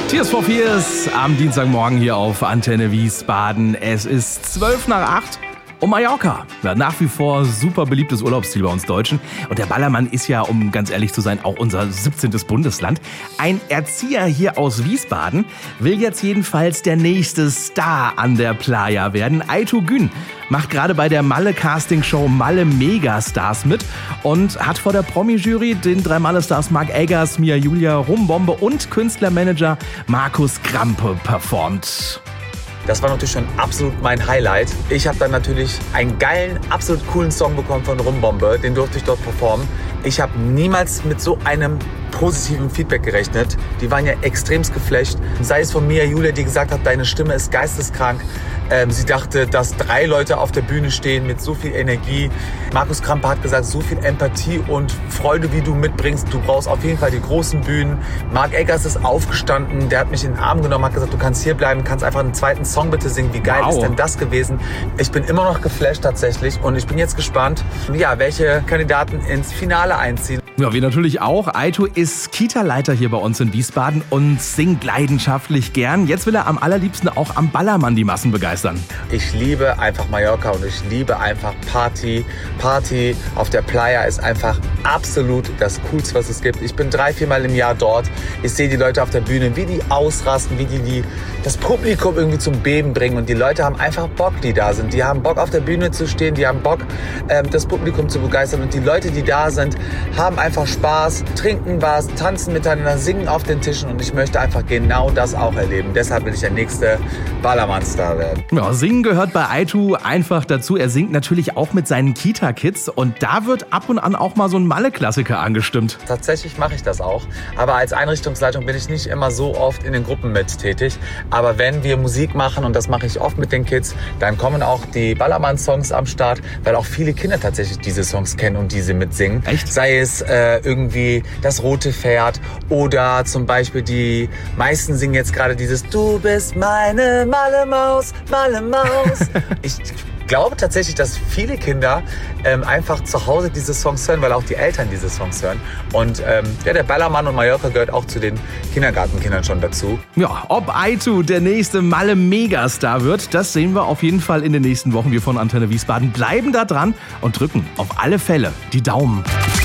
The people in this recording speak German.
Tears for Fears am Dienstagmorgen hier auf Antenne Wiesbaden. Es ist 7:55 und Mallorca. Ja, nach wie vor super beliebtes Urlaubsziel bei uns Deutschen. Und der Ballermann ist ja, um ganz ehrlich zu sein, auch unser 17. Bundesland. Ein Erzieher hier aus Wiesbaden will jetzt jedenfalls der nächste Star an der Playa werden. Aytu Gün macht gerade bei der Malle-Casting-Show Malle Megastars mit und hat vor der Promi-Jury den 3 Malle-Stars Marc Eggers, Mia Julia, Rumbombe und Künstlermanager Markus Krampe performt. Das war natürlich schon absolut mein Highlight. Ich habe dann natürlich einen geilen, absolut coolen Song bekommen von Rumbombe. Den durfte ich dort performen. Ich habe niemals mit so einem positiven Feedback gerechnet. Die waren ja extremst geflasht. Sei es von Mia Julia, die gesagt hat, deine Stimme ist geisteskrank. Sie dachte, dass 3 Leute auf der Bühne stehen mit so viel Energie. Markus Krampe hat gesagt, so viel Empathie und Freude, wie du mitbringst. Du brauchst auf jeden Fall die großen Bühnen. Marc Eggers ist aufgestanden, der hat mich in den Arm genommen, hat gesagt, du kannst hier bleiben, kannst einfach einen zweiten Song bitte singen. Wie geil ist denn das gewesen? Ich bin immer noch geflasht tatsächlich und ich bin jetzt gespannt, ja, welche Kandidaten ins Finale einziehen. Ja, wir natürlich auch. Aytu ist Kita-Leiter hier bei uns in Wiesbaden und singt leidenschaftlich gern. Jetzt will er am allerliebsten auch am Ballermann die Massen begeistern. Ich liebe einfach Mallorca und ich liebe einfach Party. Party auf der Playa ist einfach absolut das Coolste, was es gibt. Ich bin 3-4 Mal im Jahr dort. Ich sehe die Leute auf der Bühne, wie die ausrasten, wie die das Publikum irgendwie zum Beben bringen. Und die Leute haben einfach Bock, die da sind. Die haben Bock, auf der Bühne zu stehen. Die haben Bock, das Publikum zu begeistern. Und die Leute, die da sind, haben einfach Spaß, trinken was, tanzen miteinander, singen auf den Tischen. Und ich möchte einfach genau das auch erleben. Deshalb will ich der nächste Ballermann-Star werden. Ja, Singen gehört bei Aytu einfach dazu. Er singt natürlich auch mit seinen Kita-Kids. Und da wird ab und an auch mal so ein Malle-Klassiker angestimmt. Tatsächlich mache ich das auch. Aber als Einrichtungsleitung bin ich nicht immer so oft in den Gruppen mit tätig. Aber wenn wir Musik machen, und das mache ich oft mit den Kids, dann kommen auch die Ballermann-Songs am Start, weil auch viele Kinder tatsächlich diese Songs kennen und diese mitsingen. Echt? Sei es irgendwie das rote Pferd oder zum Beispiel die meisten singen jetzt gerade dieses Du bist meine Malle-Maus, Malle-Maus. Ich glaube tatsächlich, dass viele Kinder einfach zu Hause diese Songs hören, weil auch die Eltern diese Songs hören. Und ja, der Ballermann und Mallorca gehört auch zu den Kindergartenkindern schon dazu. Ja, ob Aytu der nächste Malle-Megastar wird, das sehen wir auf jeden Fall in den nächsten Wochen. Wir von Antenne Wiesbaden bleiben da dran und drücken auf alle Fälle die Daumen.